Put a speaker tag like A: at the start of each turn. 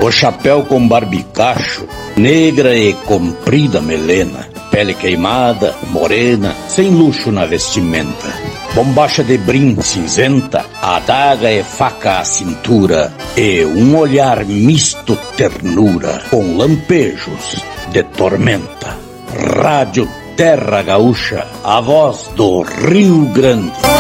A: O chapéu com barbicacho, negra e comprida melena, pele queimada, morena, sem luxo na vestimenta. Bombacha de brim cinzenta, adaga e faca à cintura, e um olhar misto ternura, com lampejos de tormenta. Rádio Terra Gaúcha, a voz do Rio Grande.